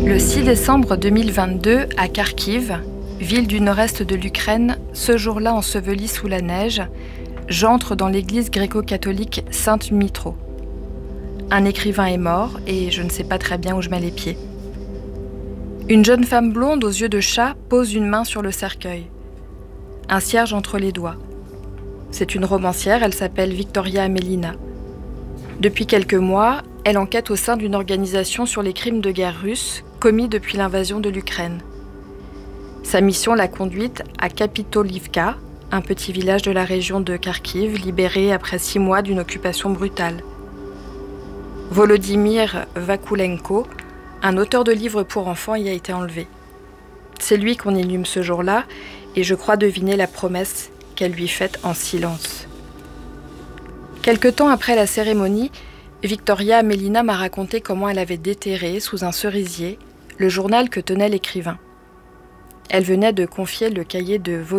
Le 6 décembre 2022, à Kharkiv, ville du nord-est de l'Ukraine, ce jour-là ensevelie sous la neige, j'entre dans l'église gréco-catholique Sainte-Mitro. Un écrivain est mort et je ne sais pas très bien où je mets les pieds. Une jeune femme blonde aux yeux de chat pose une main sur le cercueil. Un cierge entre les doigts. C'est une romancière, elle s'appelle Victoria Amelina. Depuis quelques mois, elle enquête au sein d'une organisation sur les crimes de guerre russes commis depuis l'invasion de l'Ukraine. Sa mission l'a conduite à Kapitolivka, un petit village de la région de Kharkiv, libéré après 6 mois d'une occupation brutale. Volodymyr Vakulenko, un auteur de livres pour enfants, y a été enlevé. C'est lui qu'on inhume ce jour-là, et je crois deviner la promesse qu'elle lui fait en silence. Quelque temps après la cérémonie, Victoria Amelina m'a raconté comment elle avait déterré, sous un cerisier, le journal que tenait l'écrivain. Elle venait de confier le cahier de